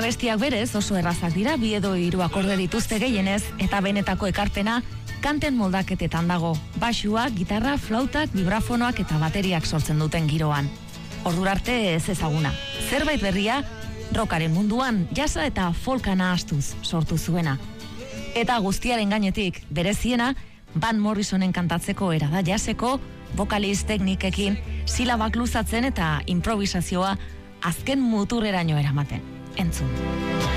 Abestiak berez oso errazak dira, 2 edo 3 akorde dituzte gehienez, eta benetako ekarpena kanten moldaketetan dago. Baxua, gitarra, flautak, vibrafonoak eta bateriak sortzen duten giroan. Ordura arte ez ezaguna. Zerbait berria, rockaren munduan jasa eta folka nahastuz sortu zuena. Eta guztiaren gainetik, bereziena, Van Morrisonen kantatzeko era da jaseko, vokalis teknikekin, silabak luzatzen eta improvisazioa azken muturreraino eramaten. Entzun.